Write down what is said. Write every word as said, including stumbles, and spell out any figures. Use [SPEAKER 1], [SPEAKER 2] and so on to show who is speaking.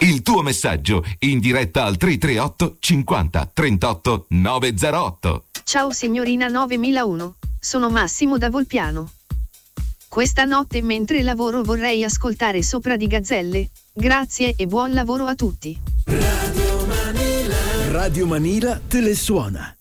[SPEAKER 1] il tuo messaggio in diretta al tre tre otto cinquanta trentotto novecentootto.
[SPEAKER 2] Ciao signorina novemilauno, sono Massimo da Volpiano. Questa notte mentre lavoro vorrei ascoltare Sopra di Gazzelle. Grazie e buon lavoro a tutti.
[SPEAKER 3] Radio Manila, Radio Manila te le suona.